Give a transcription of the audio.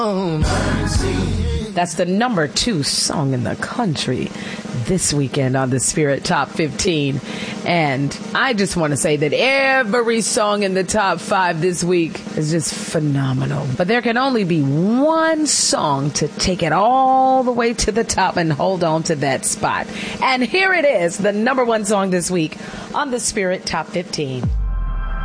That's the number 2 song in the country this weekend on the Spirit Top 15. And I just want to say that every song in the top 5 this week is just phenomenal. But there can only be one song to take it all the way to the top and hold on to that spot. And here it is, the number 1 song this week on the Spirit Top 15.